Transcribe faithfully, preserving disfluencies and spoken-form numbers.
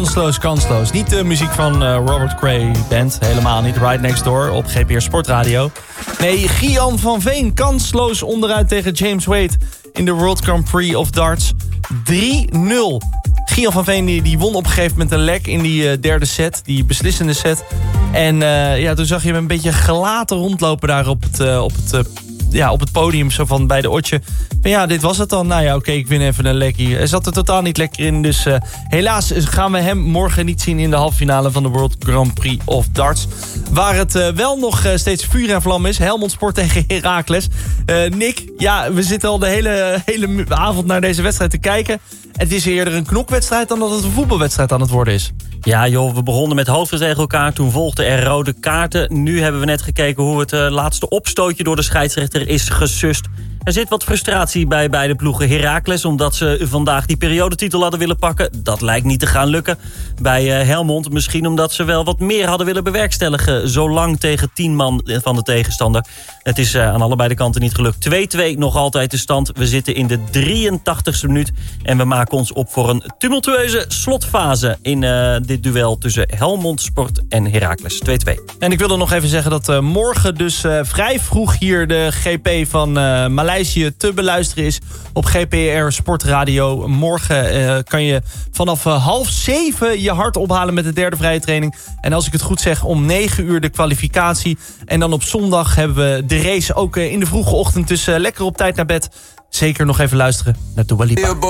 Kansloos, kansloos. Niet de muziek van uh, Robert Cray Band. Helemaal niet. Right Next Door op G P R Sportradio. Nee, Gian van Veen. Kansloos onderuit tegen James Wade in de World Grand Prix of Darts. drie nul. Gian van Veen die, die won op een gegeven moment een lek in die uh, derde set. Die beslissende set. En uh, ja, toen zag je hem een beetje gelaten rondlopen daar op het, uh, op het, uh, ja, op het podium. Zo van bij de otje. Maar ja, dit was het dan. Nou ja, oké, okay, ik win even een lekkie. Hij zat er totaal niet lekker in. Dus uh, helaas gaan we hem morgen niet zien in de halve finale van de World Grand Prix of Darts. Waar het uh, wel nog uh, steeds vuur en vlam is. Helmond Sport tegen Heracles. Uh, Nick, ja, we zitten al de hele, hele avond naar deze wedstrijd te kijken. Het is eerder een knokwedstrijd dan dat het een voetbalwedstrijd aan het worden is. Ja joh, we begonnen met hoofden tegen elkaar. Toen volgden er rode kaarten. Nu hebben we net gekeken hoe het uh, laatste opstootje door de scheidsrechter is gesust. Er zit wat frustratie bij beide ploegen. Heracles, omdat ze vandaag die periodetitel hadden willen pakken. Dat lijkt niet te gaan lukken. Bij uh, Helmond misschien omdat ze wel wat meer hadden willen bewerkstelligen. Zolang tegen tien man van de tegenstander. Het is uh, aan allebei de kanten niet gelukt. twee twee nog altijd de stand. We zitten in de drieëntachtigste minuut. En we maken ons op voor een tumultueuze slotfase in uh, dit duel tussen Helmond Sport en Heracles. twee twee. En ik wilde nog even zeggen dat uh, morgen dus uh, vrij vroeg hier de G P van uh, Maleisië te beluisteren is op G P R Sportradio. Morgen uh, kan je vanaf uh, half zeven je hart ophalen met de derde vrije training. En als ik het goed zeg, om negen uur de kwalificatie. En dan op zondag hebben we de race ook uh, in de vroege ochtend. Dus uh, lekker op tijd naar bed. Zeker nog even luisteren naar Dua Lipa.